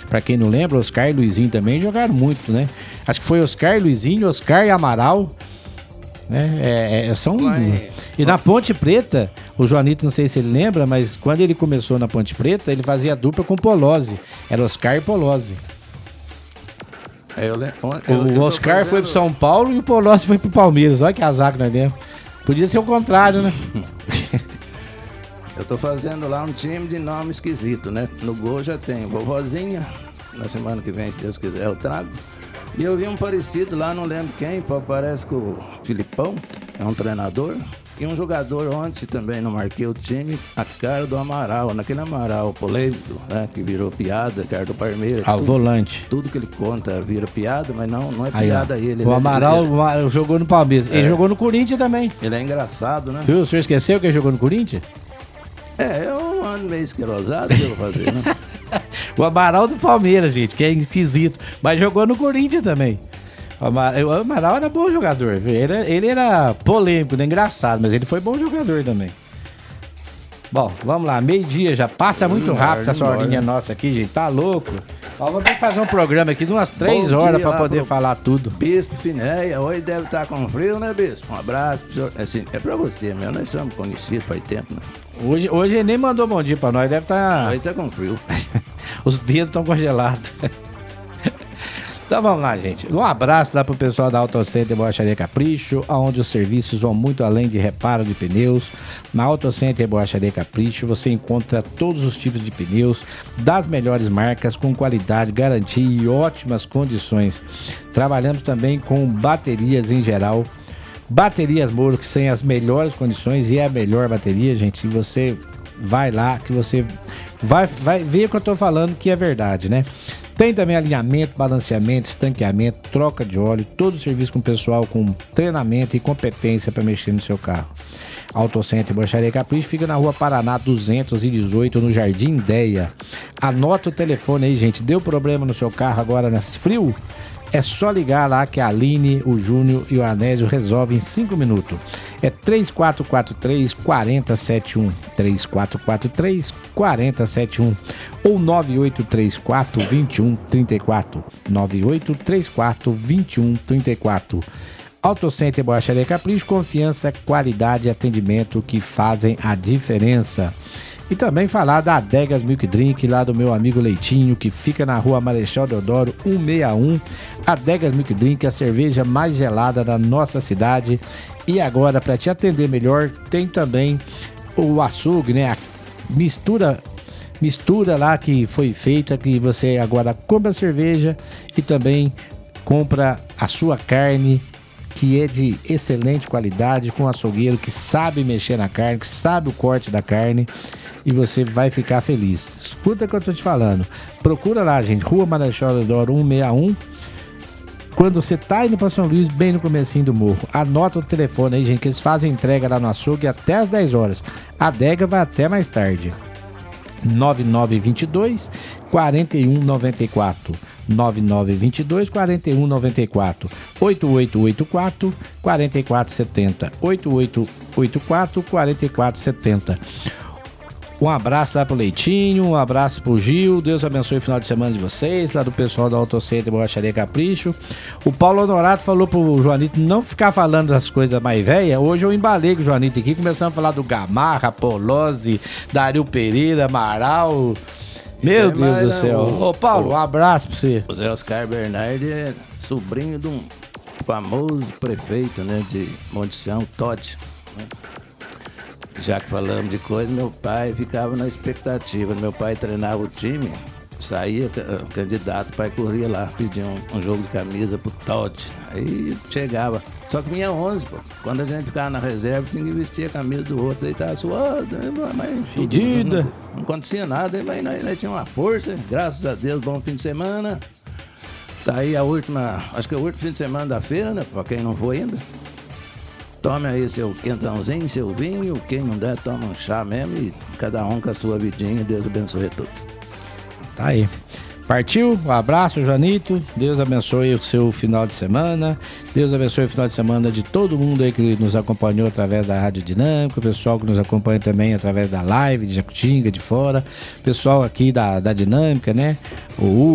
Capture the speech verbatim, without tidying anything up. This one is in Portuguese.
Pra quem não lembra, Oscar e Luizinho também jogaram muito, né? Acho que foi Oscar, Luizinho, Oscar e Amaral. Né? É, é, são... Vai. E na Ponte Preta, o Joanito, não sei se ele lembra, mas quando ele começou na Ponte Preta, ele fazia dupla com Polozzi. Era Oscar e Polozzi. Eu, eu, O eu Oscar fazendo... foi pro São Paulo e o Polozzi foi pro Palmeiras. Olha que azar que nós demos. Podia ser o contrário, né? Eu tô fazendo lá um time de nome esquisito, né? No gol já tem Vovozinha. Na semana que vem, se Deus quiser, eu trago. E eu vi um parecido lá, não lembro quem, parece com o Filipão, é um treinador. E um jogador ontem também, não marquei o time, a cara do Amaral, naquele Amaral polêmico, né? Que virou piada, cara do Palmeiras. Ah, o tudo, volante. Tudo que ele conta vira piada, mas não, não é Aí, piada ó, ele. o ele Amaral ele, ele jogou no Palmeiras. É. Ele jogou no Corinthians também. ele é engraçado, né? Viu? O senhor esqueceu que ele jogou no Corinthians? É, eu ando meio esquerosado, o que eu vou fazer, né? O Amaral do Palmeiras, gente, que é esquisito. Mas jogou no Corinthians também. O Amaral, o Amaral era bom jogador. Viu? Ele, ele era polêmico, né? Engraçado, mas ele foi bom jogador também. Bom, vamos lá. Meio-dia já passa muito Embora, rápido essa embora. horinha nossa aqui, gente. Tá louco? Nós vamos ter que fazer um programa aqui de umas três Bom horas dia pra lá poder pro falar tudo. Bispo Finéia, hoje deve estar com frio, né, Bispo? Um abraço pro senhor. Assim, é pra você mesmo, nós somos conhecidos faz tempo, né? Hoje, hoje ele nem mandou bom dia pra nós, deve estar... Hoje tá com frio. Os dedos estão congelados. Então vamos lá, gente. Um abraço lá pro pessoal da Autocenter Borracharia Capricho, onde os serviços vão muito além de reparo de pneus. Na Autocenter Borracharia Capricho você encontra todos os tipos de pneus das melhores marcas, com qualidade, garantia e ótimas condições. Trabalhamos também com baterias em geral. Baterias Moro, que tem as melhores condições e é a melhor bateria, gente. E você vai lá que você vai, vai ver o que eu tô falando, que é verdade, né? Tem também alinhamento, balanceamento, estanqueamento, troca de óleo, todo o serviço com pessoal com treinamento e competência para mexer no seu carro. Autocenter Borracharia Capricho fica na Rua Paraná duzentos e dezoito, no Jardim Ideia. Anota o telefone aí, gente. Deu problema no seu carro agora nesse frio? É só ligar lá que a Aline, o Júnior e o Anésio resolvem em cinco minutos. É três quatro quatro três, quatro zero sete um. três quatro quatro três, quatro zero sete um. Ou nove oito três quatro, dois um três quatro. nove oito três quatro, dois um três quatro. Autocenter Borracharia Capricho, confiança, qualidade e atendimento que fazem a diferença. E também falar da Adegas Milk Drink, lá do meu amigo Leitinho, que fica na Rua Marechal Deodoro cento e sessenta e um. Adegas Milk Drink, a cerveja mais gelada da nossa cidade. E agora, para te atender melhor, tem também o açougue, né? A mistura, mistura lá que foi feita, que você agora compra a cerveja e também compra a sua carne, que é de excelente qualidade, com açougueiro que sabe mexer na carne, que sabe o corte da carne. E você vai ficar feliz. Escuta o que eu tô te falando. Procura lá, gente. Rua Marechal Deodoro cento e sessenta e um. Quando você tá indo pra São Luís, bem no comecinho do morro. Anota o telefone aí, gente, que eles fazem entrega lá no açougue até às dez horas. A adega vai até mais tarde. nove nove dois dois, quatro um nove quatro. nove nove dois dois, quatro um nove quatro. oito oito oito quatro, quatro quatro sete zero. oito oito oito quatro, quatro quatro sete zero. Um abraço lá pro Leitinho, um abraço pro Gil, Deus abençoe o final de semana de vocês, lá do pessoal da Autocenter Borracharia Capricho. O Paulo Honorato falou pro Joanito não ficar falando das coisas mais velhas. Hoje eu embalei com o Joanito aqui, começamos a falar do Gamarra, Polozzi, Dario Pereira, Amaral. Meu Deus mais, do né, céu. o- Ô Paulo, um abraço pra você. O Zé Oscar Bernardi é sobrinho de um famoso prefeito, né, de Montição, Todd, né? Já que falamos de coisa, meu pai ficava na expectativa. Meu pai treinava o time, saía ca- candidato, o pai corria lá, pedia um, um jogo de camisa pro Todd. Aí chegava. Só que vinha onze, pô. Quando a gente ficava na reserva, tinha que vestir a camisa do outro. Aí tava suado, né, mas Fedida. Não, não acontecia nada, mas nós, nós tínhamos uma força, graças a Deus, bom fim de semana. Tá aí a última, acho que é o último fim de semana da feira, né? Pra quem não foi ainda. Tome aí seu quentãozinho, seu vinho. Quem não der, toma um chá mesmo. E cada um com a sua vidinha. Deus abençoe a todos. Tá aí. Partiu? Um abraço, Joanito. Deus abençoe o seu final de semana. Deus abençoe o final de semana de todo mundo aí que nos acompanhou através da Rádio Dinâmica. O pessoal que nos acompanha também através da live de Jacutinga, de fora. O pessoal aqui da, da Dinâmica, né? O